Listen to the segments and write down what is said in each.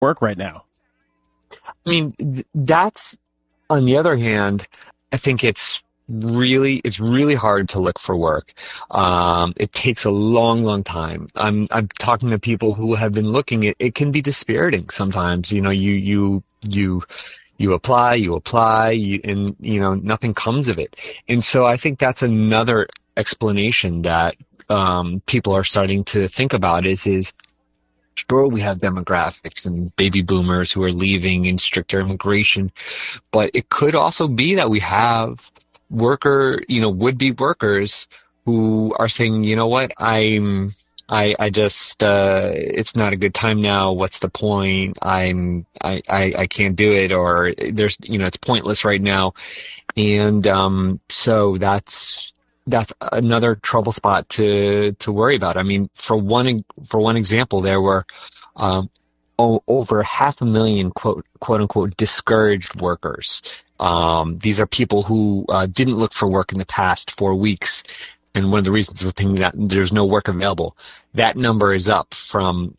work right now? I mean, that's, on the other hand, I think it's really hard to look for work. It takes a long time. I'm talking to people who have been looking. It can be dispiriting sometimes. You know, you apply, and nothing comes of it. And so I think that's another explanation that people are starting to think about is sure, we have demographics and baby boomers who are leaving and stricter immigration, but it could also be that we have would-be workers who are saying, you know what, I just, it's not a good time now. What's the point? I can't do it, or there's, it's pointless right now. And, so that's another trouble spot to worry about. I mean, for one example, there were, over 500,000 quote unquote discouraged workers. These are people who didn't look for work in the past 4 weeks, and one of the reasons was thinking that there's no work available. That number is up from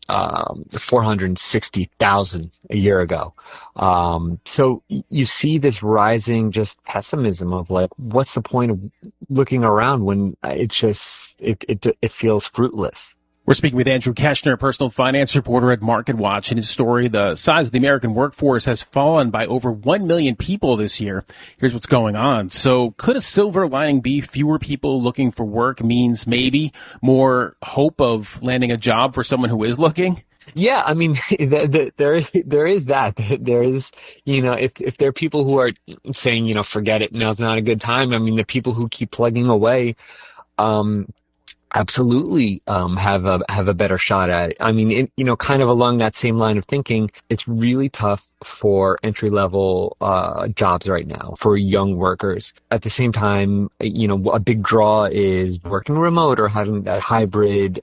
460,000 a year ago. So you see this rising just pessimism of like, what's the point of looking around when it's just it feels fruitless. We're speaking with Andrew Keshner, personal finance reporter at MarketWatch. In his story, the size of the American workforce has fallen by over 1 million people this year. Here's what's going on. So could a silver lining be fewer people looking for work means maybe more hope of landing a job for someone who is looking? Yeah, I mean, there is that. There is, if there are people who are saying, forget it, now's not a good time. I mean, the people who keep plugging away, absolutely have a better shot at it. I mean, kind of along that same line of thinking, it's really tough for entry-level jobs right now for young workers. At the same time, a big draw is working remote or having that hybrid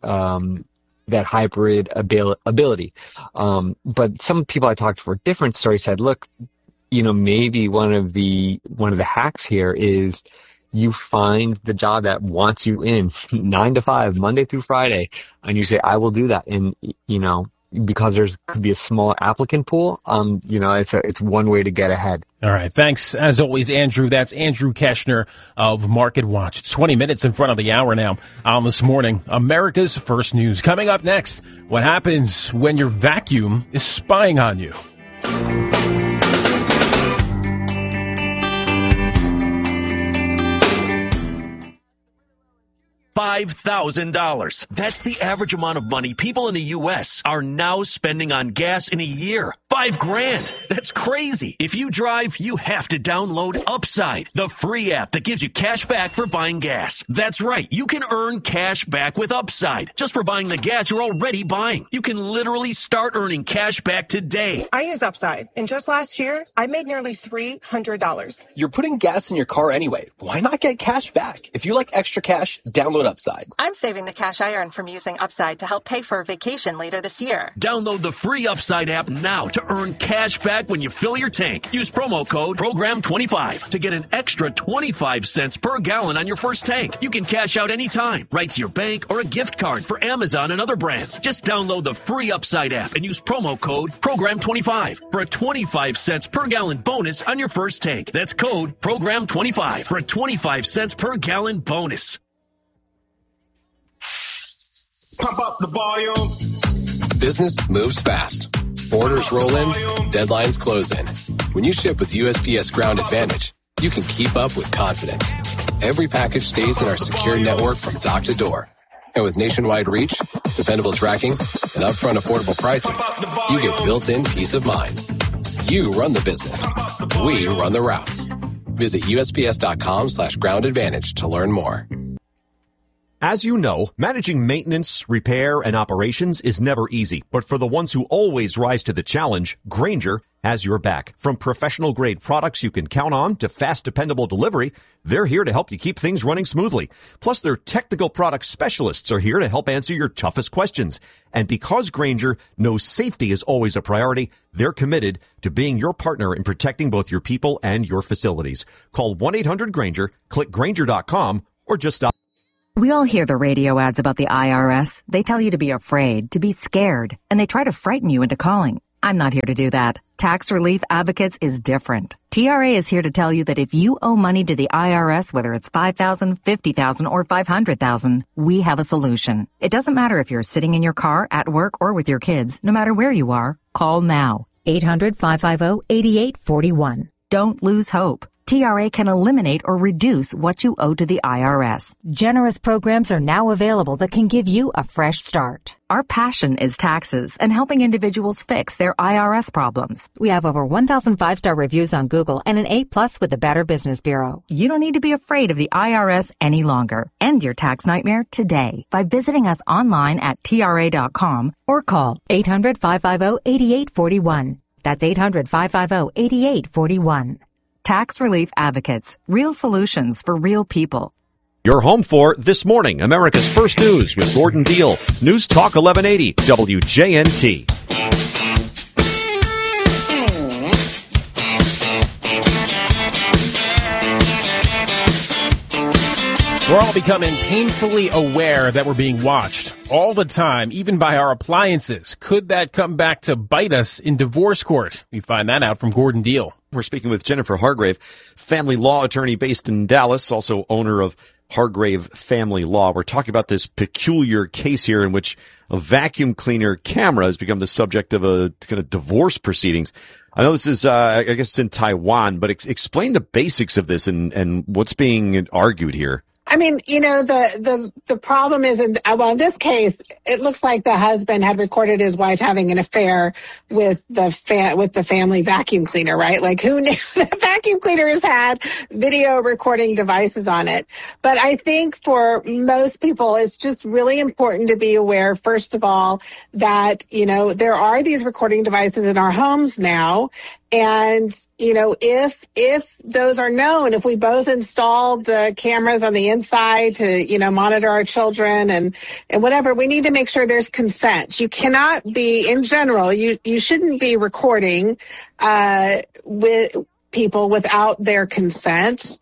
ability. But some people I talked to for different stories said, look, maybe one of the hacks here is you find the job that wants you in 9 to 5, Monday through Friday, and you say, I will do that. And, because could be a small applicant pool, it's one way to get ahead. All right. Thanks, as always, Andrew. That's Andrew Keshner of MarketWatch. It's 20 minutes in front of the hour now on This Morning. America's First News. Coming up next, what happens when your vacuum is spying on you? $5,000. That's the average amount of money people in the U.S. are now spending on gas in a year. $5,000. That's crazy. If you drive, you have to download Upside, the free app that gives you cash back for buying gas. That's right. You can earn cash back with Upside just for buying the gas you're already buying. You can literally start earning cash back today. I use Upside, and just last year, I made nearly $300. You're putting gas in your car anyway. Why not get cash back? If you like extra cash, download Upside. I'm saving the cash I earn from using Upside to help pay for a vacation later this year. Download the free Upside app now to earn cash back when you fill your tank. Use promo code PROGRAM25 to get an extra 25 cents per gallon on your first tank. You can cash out anytime, right to your bank or a gift card for Amazon and other brands. Just download the free Upside app and use promo code PROGRAM25 for a 25 cents per gallon bonus on your first tank. That's code PROGRAM25 for a 25 cents per gallon bonus. Pump up the volume. Business moves fast. Orders roll in, deadlines close in. When you ship with USPS Ground Advantage, you can keep up with confidence. Every package stays in our secure network from dock to door. And with nationwide reach, dependable tracking, and upfront affordable pricing, you get built-in peace of mind. You run the business. We run the routes. Visit USPS.com/Ground Advantage to learn more. As you know, managing maintenance, repair, and operations is never easy. But for the ones who always rise to the challenge, Grainger has your back. From professional-grade products you can count on to fast, dependable delivery, they're here to help you keep things running smoothly. Plus, their technical product specialists are here to help answer your toughest questions. And because Grainger knows safety is always a priority, they're committed to being your partner in protecting both your people and your facilities. Call 1-800-GRAINGER, click Grainger.com, or just stop. We all hear the radio ads about the IRS. They tell you to be afraid, to be scared, and they try to frighten you into calling. I'm not here to do that. Tax Relief Advocates is different. TRA is here to tell you that if you owe money to the IRS, whether it's $5,000, $50,000, or $500,000, we have a solution. It doesn't matter if you're sitting in your car, at work, or with your kids. No matter where you are, call now. 800-550-8841. Don't lose hope. TRA can eliminate or reduce what you owe to the IRS. Generous programs are now available that can give you a fresh start. Our passion is taxes and helping individuals fix their IRS problems. We have over 1,000 5-star reviews on Google and an A+ with the Better Business Bureau. You don't need to be afraid of the IRS any longer. End your tax nightmare today by visiting us online at TRA.com or call 800-550-8841. That's 800-550-8841. Tax Relief Advocates. Real solutions for real people. You're home for This Morning, America's First News with Gordon Deal. News Talk 1180, WJNT. We're all becoming painfully aware that we're being watched all the time, even by our appliances. Could that come back to bite us in divorce court? We find that out from Gordon Deal. We're speaking with Jennifer Hargrave, family law attorney based in Dallas, also owner of Hargrave Family Law. We're talking about this peculiar case here in which a vacuum cleaner camera has become the subject of a kind of divorce proceedings. I know this is, I guess it's in Taiwan, but explain the basics of this and what's being argued here. I mean, the problem is, in this case, it looks like the husband had recorded his wife having an affair with the family vacuum cleaner, right? Like, who knew the vacuum cleaner has had video recording devices on it? But I think for most people, it's just really important to be aware, first of all, that, there are these recording devices in our homes now. And, if those are known, if we both install the cameras on the inside to, monitor our children and whatever, we need to make sure there's consent. You cannot be, in general, you shouldn't be recording, with people without their consent.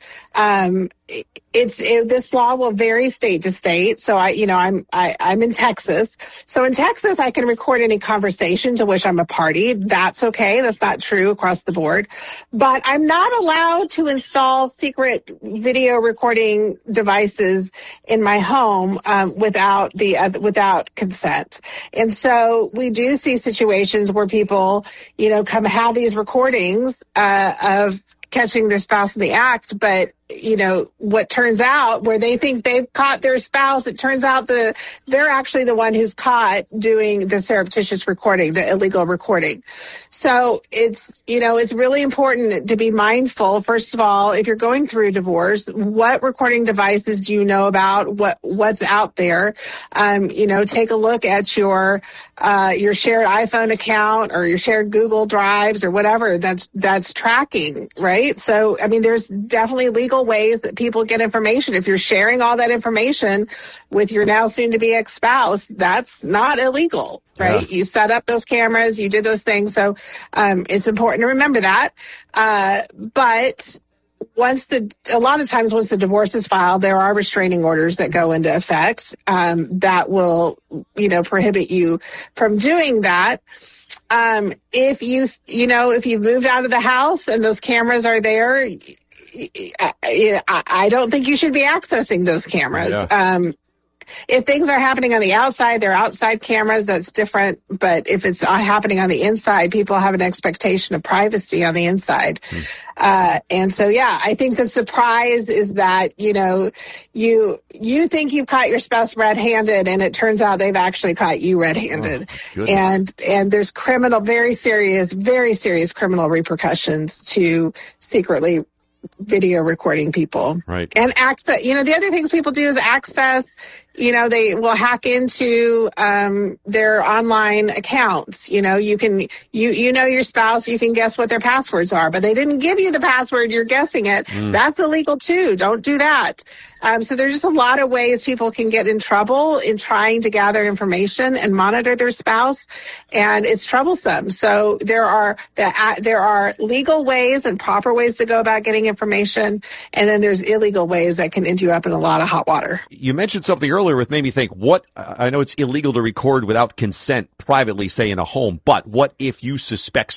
This law will vary state to state. So I'm in Texas. So in Texas, I can record any conversation to which I'm a party. That's okay. That's not true across the board. But I'm not allowed to install secret video recording devices in my home without consent. And so we do see situations where people, come have these recordings of catching their spouse in the act, but what turns out, where they think they've caught their spouse, it turns out they're actually the one who's caught doing the surreptitious recording, the illegal recording. So it's really important to be mindful. First of all, if you're going through a divorce, what recording devices do you know about? What's out there? Take a look at your shared iPhone account or your shared Google Drives or whatever that's tracking, right? So, there's definitely legal ways that people get information. If you're sharing all that information with your now soon-to-be ex-spouse, that's not illegal, right? Yeah. You set up those cameras, you did those things. So it's important to remember that. But a lot of times once the divorce is filed, there are restraining orders that go into effect that will, prohibit you from doing that. If you've moved out of the house and those cameras are there, I don't think you should be accessing those cameras. Yeah. If things are happening on the outside, they're outside cameras, that's different. But if it's happening on the inside, people have an expectation of privacy on the inside. And so, I think the surprise is that, you think you've caught your spouse red-handed and it turns out they've actually caught you red-handed. Oh, and there's very serious criminal repercussions to secretly video recording people. Right. And access, the other things people do is access, they will hack into their online accounts. You know your spouse, you can guess what their passwords are, but they didn't give you the password, you're guessing it. That's illegal too. Don't do that. So there's just a lot of ways people can get in trouble in trying to gather information and monitor their spouse, and it's troublesome. So there are legal ways and proper ways to go about getting information, and then there's illegal ways that can end you up in a lot of hot water. You mentioned something earlier earlier with made me think, I know it's illegal to record without consent privately, say in a home, but what if you suspect